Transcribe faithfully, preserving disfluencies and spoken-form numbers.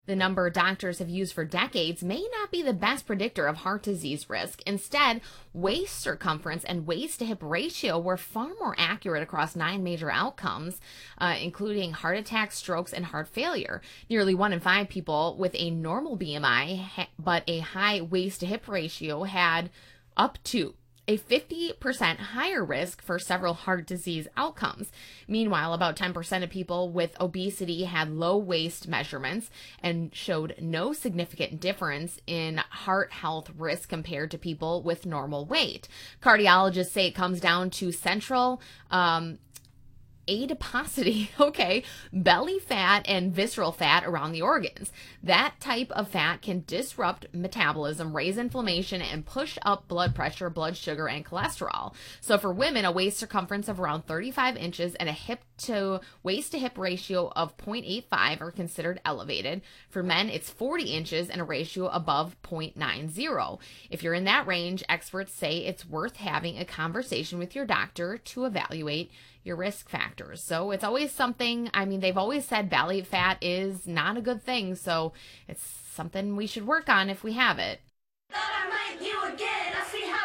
The number doctors have used for decades may not be the best predictor of heart disease risk. Instead, waist circumference and waist to hip ratio were far more accurate across nine major outcomes, uh, including heart attacks, strokes, and heart failure. Nearly one in five people with a normal B M I ha- but a high waist to hip ratio had up to a fifty percent higher risk for several heart disease outcomes. Meanwhile, about ten percent of people with obesity had low waist measurements and showed no significant difference in heart health risk compared to people with normal weight. Cardiologists say it comes down to central um, adiposity, okay, belly fat and visceral fat around the organs. That type of fat can disrupt metabolism, raise inflammation, and push up blood pressure, blood sugar, and cholesterol. So for women, a waist circumference of around thirty-five inches and a hip to waist to hip ratio of zero point eight five are considered elevated. For men, it's forty inches and a ratio above zero point nine zero. If you're in that range, experts say it's worth having a conversation with your doctor to evaluate your risk factors. So it's always something, I mean, they've always said belly fat is not a good thing, so it's something we should work on if we have it. Thought I might you again.